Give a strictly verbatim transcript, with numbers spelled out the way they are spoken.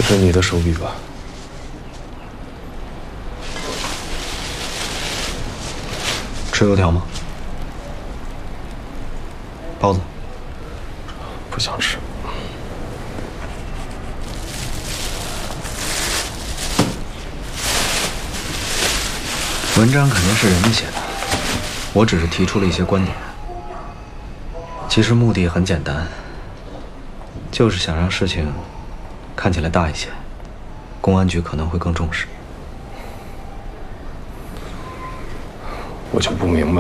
是你的手笔吧？ 吃油条吗？包子？ 不想吃。 文章肯定是人家写的，我只是提出了一些观点。其实目的很简单，就是想让事情看起来大一些，公安局可能会更重视。 我就不明白。